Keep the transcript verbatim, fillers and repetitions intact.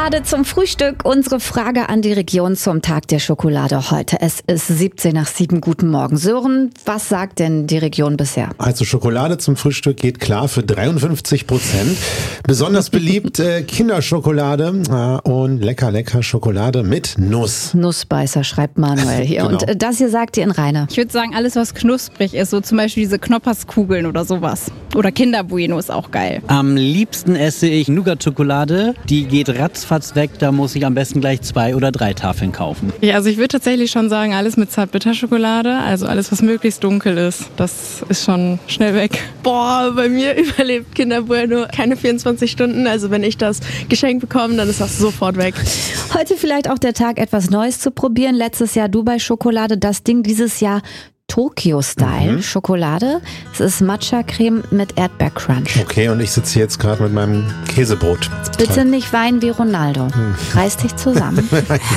Schokolade zum Frühstück. Unsere Frage an die Region zum Tag der Schokolade heute. Es ist siebzehn nach sieben. Guten Morgen. Sören, was sagt denn die Region bisher? Also Schokolade zum Frühstück geht klar für dreiundfünfzig Prozent. Besonders beliebt äh, Kinderschokolade äh, und lecker, lecker Schokolade mit Nuss. Nussbeißer, schreibt Manuel hier. Genau. Und äh, das hier sagt ihr in Reine. Ich würde sagen, alles, was knusprig ist, so zum Beispiel diese Knopperskugeln oder sowas. Oder Kinderbueno ist auch geil. Am liebsten esse ich Nougat-Schokolade. Die geht ratzfatz weg, da muss ich am besten gleich zwei oder drei Tafeln kaufen. Ja, also ich würde tatsächlich schon sagen, alles mit Zartbitterschokolade, also alles, was möglichst dunkel ist, das ist schon schnell weg. Boah, bei mir überlebt Kinder Bueno keine vierundzwanzig Stunden, also wenn ich das Geschenk bekomme, dann ist das sofort weg. Heute vielleicht auch der Tag, etwas Neues zu probieren. Letztes Jahr Dubai-Schokolade, das Ding dieses Jahr Tokyo-Style Mhm. Schokolade. Es ist Matcha-Creme mit Erdbeer-Crunch. Okay, und ich sitze hier jetzt gerade mit meinem Käsebrot. Bitte nicht weinen wie Ronaldo. Reiß dich zusammen.